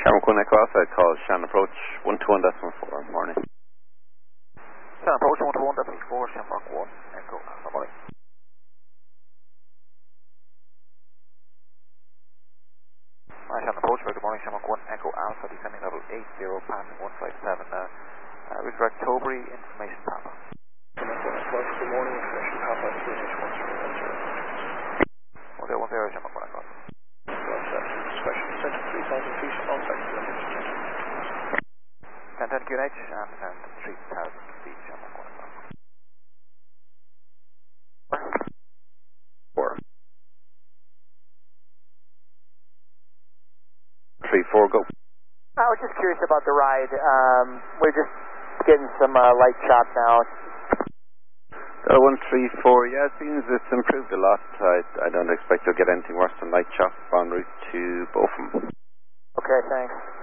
Shamrock 1 Echo Alpha, call Shannon Approach 121.4, morning. Shannon Approach 121.4, Shamrock 1 Echo Alpha, morning. Shannon Approach, good morning, Shamrock 1 Echo Alpha, descending level 80, passing 157, route direct Tobury, information Papa. Good morning, information Papa, CH 1010, Shamrock 1 Echo Alpha. Special center 3,000 feet, on site. 1010 QNH and 3,000 feet, Shamrock 1 Echo Alpha. 4. 3-4, go. I was just curious about the ride. We're just getting some light chop now. 134, yeah, it seems it's improved a lot. I don't expect you'll get anything worse than light chop en route to Bochum. Okay, thanks.